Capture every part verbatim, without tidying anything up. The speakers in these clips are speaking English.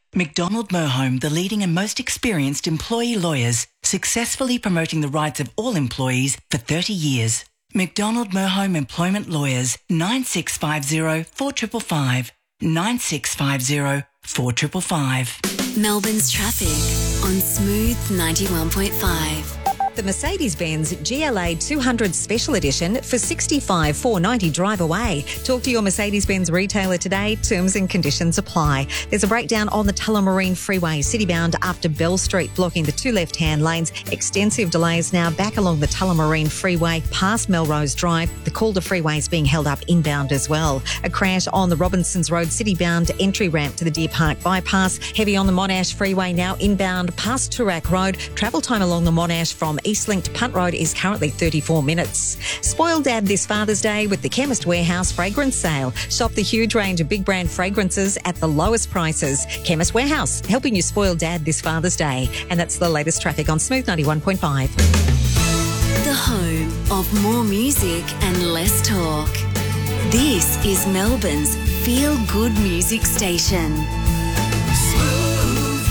McDonald Merholm, the leading and most experienced employee lawyers, successfully promoting the rights of all employees for thirty years. McDonald Merholm Employment Lawyers, nine six five zero, four five five five, nine six five zero, four five five five. Melbourne's traffic on Smooth ninety-one point five. The Mercedes-Benz G L A two hundred Special Edition for sixty-five thousand four hundred ninety drive away. Talk to your Mercedes-Benz retailer today. Terms and conditions apply. There's a breakdown on the Tullamarine Freeway, citybound after Bell Street, blocking the two left-hand lanes. Extensive delays now back along the Tullamarine Freeway past Melrose Drive. The Calder Freeway is being held up inbound as well. A crash on the Robinsons Road citybound entry ramp to the Deer Park bypass. Heavy on the Monash Freeway now inbound past Toorak Road. Travel time along the Monash from Eastlink to Punt Road is currently thirty-four minutes. Spoil Dad this Father's Day with the Chemist Warehouse fragrance sale. Shop the huge range of big brand fragrances at the lowest prices. Chemist Warehouse, helping you spoil Dad this Father's Day. And that's the latest traffic on Smooth ninety-one point five. The home of more music and less talk. This is Melbourne's feel-good music station. Smooth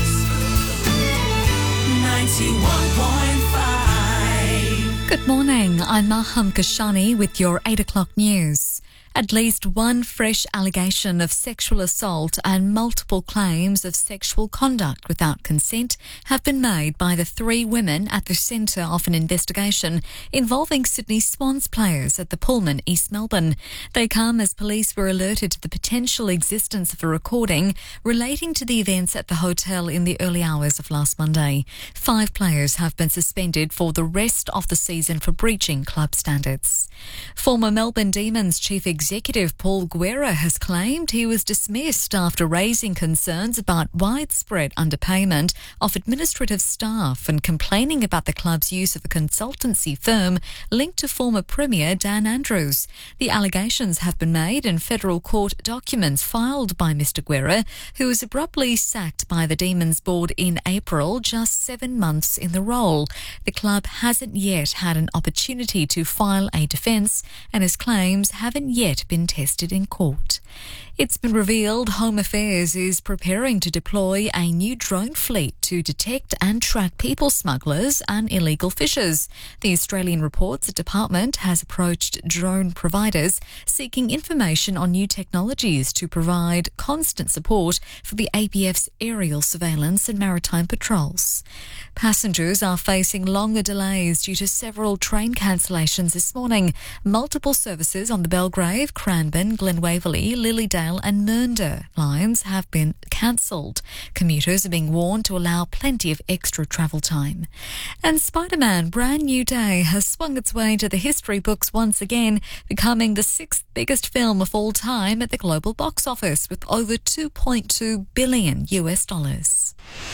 ninety-one point five. Good morning, I'm Maham Kashani with your eight o'clock news. At least one fresh allegation of sexual assault and multiple claims of sexual conduct without consent have been made by the three women at the centre of an investigation involving Sydney Swans players at the Pullman, East Melbourne. They come as police were alerted to the potential existence of a recording relating to the events at the hotel in the early hours of last Monday. Five players have been suspended for the rest of the season for breaching club standards. Former Melbourne Demons chief executive Executive Paul Guerra has claimed he was dismissed after raising concerns about widespread underpayment of administrative staff and complaining about the club's use of a consultancy firm linked to former Premier Dan Andrews. The allegations have been made in federal court documents filed by Mister Guerra, who was abruptly sacked by the Demons board in April, just seven months in the role. The club hasn't yet had an opportunity to file a defence, and his claims haven't yet been tested in court. It's been revealed Home Affairs is preparing to deploy a new drone fleet to detect and track people smugglers and illegal fishers. The Australian reports the department has approached drone providers seeking information on new technologies to provide constant support for the A B F's aerial surveillance and maritime patrols. Passengers are facing longer delays due to several train cancellations this morning. Multiple services on the Belgrave, Cranbourne, Glen Waverley, Lilydale and Mernda lines have been cancelled. Commuters are being warned to allow plenty of extra travel time. And Spider-Man Brand New Day has swung its way into the history books once again, becoming the sixth biggest film of all time at the global box office with over two point two billion U S dollars.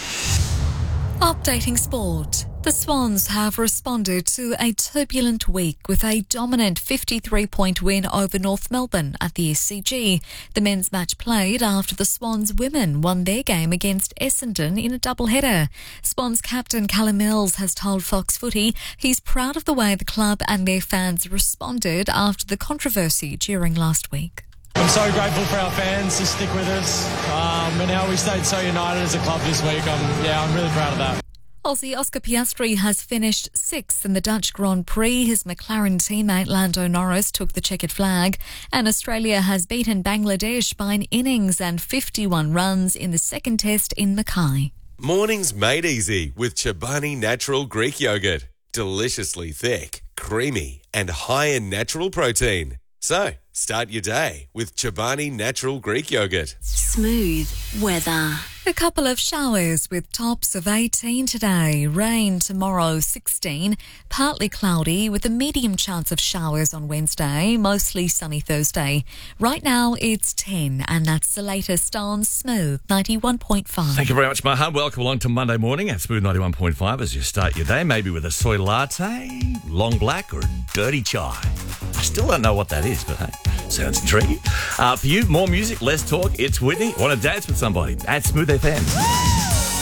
Updating sport. The Swans have responded to a turbulent week with a dominant fifty-three point win over North Melbourne at the S C G. The men's match played after the Swans women won their game against Essendon in a doubleheader. Swans captain Callum Mills has told Fox Footy he's proud of the way the club and their fans responded after the controversy during last week. I'm so grateful for our fans to stick with us um, and how we stayed so united as a club this week. I'm, yeah, I'm really proud of that. Aussie Oscar Piastri has finished sixth in the Dutch Grand Prix. His McLaren teammate Lando Norris took the checkered flag, and Australia has beaten Bangladesh by an innings and fifty-one runs in the second test in Mackay. Mornings made easy with Chobani Natural Greek Yogurt. Deliciously thick, creamy and high in natural protein. So, start your day with Chobani Natural Greek Yogurt. Smooth weather. A couple of showers with tops of eighteen today. Rain tomorrow, sixteen. Partly cloudy with a medium chance of showers on Wednesday. Mostly sunny Thursday. Right now it's ten, and that's the latest on Smooth ninety-one point five. Thank you very much, Maha. Welcome along to Monday morning at Smooth ninety-one point five as you start your day, maybe with a soy latte, long black or dirty chai. I still don't know what that is, but hey, sounds intriguing. Uh, for you, more music, less talk. It's Whitney. Want to dance with somebody? At Smooth F M.